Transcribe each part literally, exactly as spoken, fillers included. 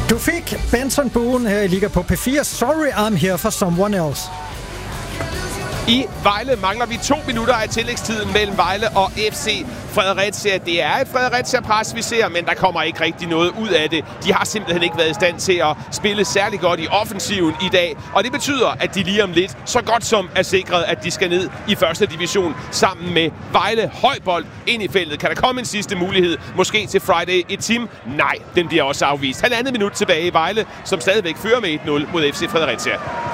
Du fik Benson Boone her i Liga på P fire. Sorry, I'm here for someone else. I Vejle mangler vi to minutter af tillægstiden mellem Vejle og F C Fredericia. Det er et Fredericia-pres, vi ser, men der kommer ikke rigtig noget ud af det. De har simpelthen ikke været i stand til at spille særlig godt i offensiven i dag. Og det betyder, at de lige om lidt så godt som er sikret, at de skal ned i første division sammen med Vejle. Højbold ind i feltet. Kan der komme en sidste mulighed? Måske til Friday et team? Nej, den bliver også afvist. Halvandet minut tilbage i Vejle, som stadigvæk fører med et nul mod F C Fredericia.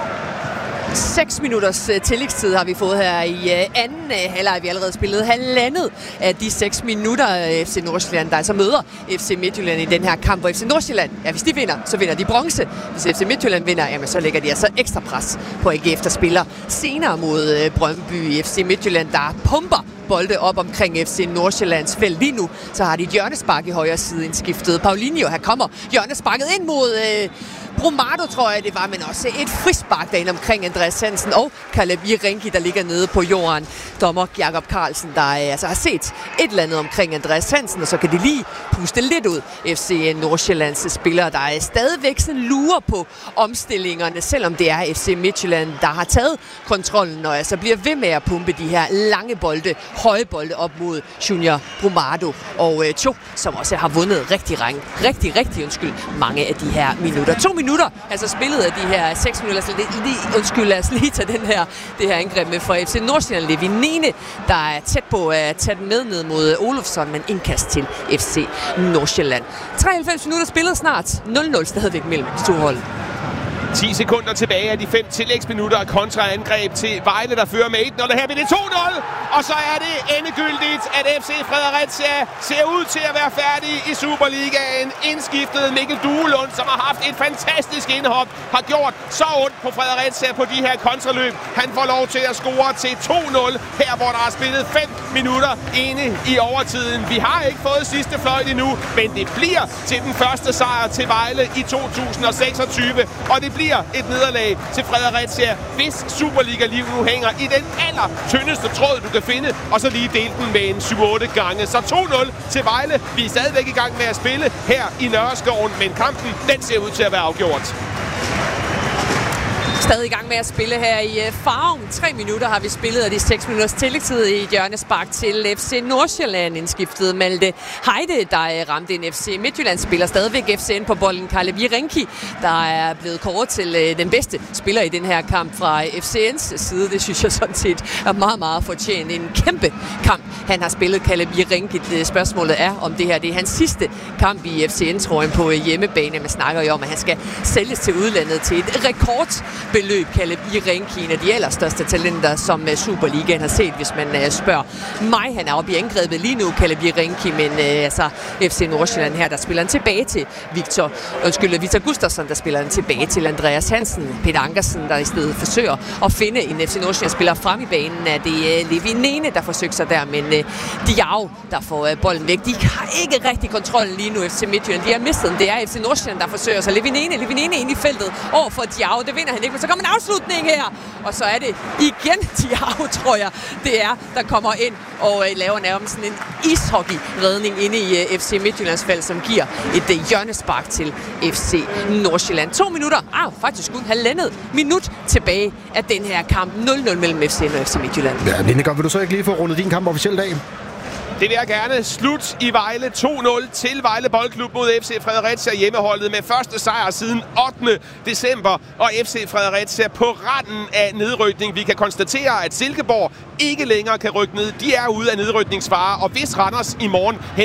Seks minutters uh, tillægstid har vi fået her i uh, anden uh, halvleg. Vi har allerede spillet halvandet af de seks minutter. uh, F C Nordsjælland, der altså møder F C Midtjylland i den her kamp, hvor F C Nordsjælland, ja, hvis de vinder, så vinder de bronze. Hvis F C Midtjylland vinder, jamen så lægger de altså ekstra pres på A G F, der spiller senere mod uh, Brøndby. F C Midtjylland, der pumper bolde op omkring F C Nordsjællands felt. Lige nu så har de et hjørnespark i højre side indskiftet. Paulinho, her kommer hjørnesparket ind mod øh, Brumado, tror jeg det var, men også et frispark derinde omkring Andreas Hansen og Caleb Irenki, der ligger nede på jorden. Dommer Jakob Carlsen, der øh, altså har set et eller andet omkring Andreas Hansen, og så kan de lige puste lidt ud. F C Nordsjællands spillere, der er stadigvæk sådan lurer på omstillingerne, selvom det er F C Midtjylland, der har taget kontrollen og altså bliver ved med at pumpe de her lange bolde, høje bolde op mod Junior Brumado og øh, Cho, som også har vundet rigtig, rigtig, rigtig, undskyld, mange af de her minutter. To minutter, altså spillet af de her seks minutter, så lige, undskyld, lad os lige tage den her, det her angreb med fra F C Nordsjælland. Levinene, der er tæt på at tage den med ned mod Olofsson, men indkast til F C Nordsjælland. treoghalvfems minutter spillet snart, nul nul stadigvæk mellem de to hold. ti sekunder tilbage af de fem tillægsminutter kontraangreb til Vejle, der fører med et nul. Her bliver det to nul, og så er det endegyldigt, at F C Fredericia ser ud til at være færdig i Superligaen. Indskiftet Mikkel Duelund, som har haft et fantastisk indhop, har gjort så ondt på Fredericia på de her kontraløb. Han får lov til at score til to nul, her hvor der er spillet fem minutter inde i overtiden. Vi har ikke fået sidste fløjt endnu, men det bliver til den første sejr til Vejle i to tusind seksogtyve, og det bliver et nederlag til Fredericia, hvis Superliga-liv nu hænger i den aller tyndeste tråd, du kan finde, og så lige dele den med en syv otte gange. Så to nul til Vejle. Vi er stadigvæk i gang med at spille her i Nørreskoven, men kampen, den ser ud til at være afgjort. Stadig i gang med at spille her i Farum. Tre minutter har vi spillet, og de seks minutters tillægstid i hjørnespark til F C Nordsjælland. Indskiftet Malte Heide, der ramte en F C Midtjylland, spiller stadigvæk F C'en på bolden. Caleb Irenki, der er blevet kåret til den bedste spiller i den her kamp fra F C'ens side. Det synes jeg sådan set er meget, meget fortjent. En kæmpe kamp, han har spillet, Caleb Irenki. Spørgsmålet er, om det her det er hans sidste kamp i F C'en-trøjen på hjemmebane. Man snakker jo om, at han skal sælges til udlandet til et rekord beløb. Caleb Irenki, en af de allerstørste talenter, som Superligaen har set, hvis man uh, spørger mig. Han er oppe i angrebet lige nu, Caleb Irenki, men uh, altså F C Nordsjælland her, der spiller han tilbage til Victor, undskyld, Victor Gustafsson, der spiller han tilbage til Andreas Hansen. Peter Ankersen, der i stedet forsøger at finde en F C Nordsjælland-spiller frem i banen. Er det uh, Levinene, der forsøger sig der, men uh, Diao, der får uh, bolden væk. De har ikke rigtig kontrollen lige nu, F C Midtjylland. De har mistet den. Det er F C Nordsjælland, der forsøger sig. Levinene, Levinene ind i feltet over for Diao. Det vinder han ikke, men så kommer en afslutning her, og så er det igen Diao, tror jeg, det er, der kommer ind og uh, laver nærmest sådan en ishockey-redning inde i uh, F C Midtjyllands felt, som giver et uh, hjørnespark til F C Nordsjælland. To minutter, ah, faktisk kun halvandet minut tilbage af den her kamp. nul nul mellem F C og F C Midtjylland. Ja, Lindegaard, vil du så ikke lige få rundet din kamp officielt af? Det vil jeg gerne. Slut i Vejle. to nul til Vejle Boldklub mod F C Fredericia, hjemmeholdet med første sejr siden ottende december. Og F C Fredericia på randen af nedrykning. Vi kan konstatere, at Silkeborg ikke længere kan rykke ned. De er ude af nedrykningsfare, og hvis Randers i morgen